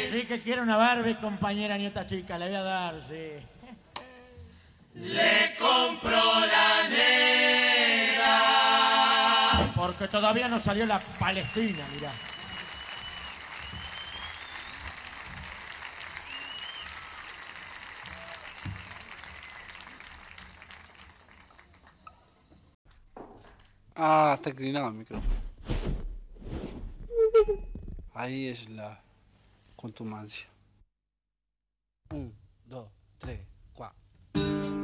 Sí, que quiere una Barbie, compañera nieta chica, le voy a dar, sí. Le compro la negra. Porque todavía no salió la Palestina, mirá. Ah, está inclinado el micrófono. Ahí es la contumacia. 1, 2, 3.